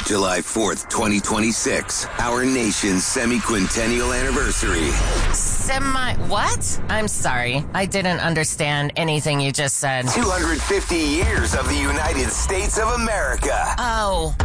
July 4th, 2026, our nation's semi-quintennial anniversary. What? I'm sorry. I didn't understand anything you just said. 250 years of the United States of America. Oh.